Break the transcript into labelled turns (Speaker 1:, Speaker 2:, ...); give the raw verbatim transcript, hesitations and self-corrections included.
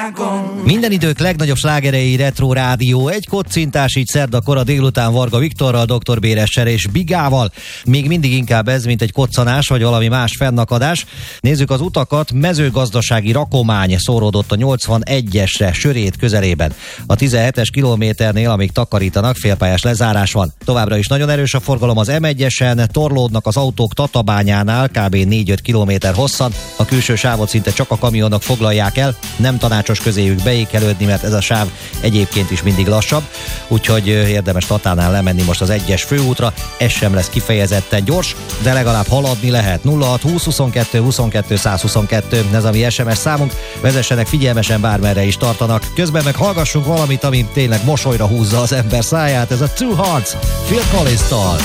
Speaker 1: világon.
Speaker 2: Minden idők legnagyobb slágerei Retro Rádió, egy kocintás így szerda kora délután Varga Viktorral, doktor Béressel és Bigával. Még mindig inkább ez, mint egy koccanás vagy valami más fennakadás. Nézzük az utakat, mezőgazdasági rakomány szóródott a nyolcvanegyesre Sörét közelében. A tizenhetes kilométernél, amíg takarítanak, félpályás lezárás van. Továbbra is nagyon erős a forgalom az em egyesen, torlódnak az autók Tatabányánál kb. négy-öt kilométer hosszan. A külső sávot szinte csak a kamionok foglalják el, nem tanácsos közéjük beékelődni, mert ez a sáv egyébként is mindig lassabb, úgyhogy érdemes Tatánál lemenni most az egyes főútra, ez sem lesz kifejezetten gyors, de legalább haladni lehet. Nulla hat húsz huszonkettő huszonkettő százhuszonkettő, ez a mi es em es számunk, vezessenek figyelmesen, bármerre is tartanak. Közben meg hallgassunk valamit, ami tényleg mosolyra húzza az ember száját, ez a Two Hearts, Phil Collins-tal.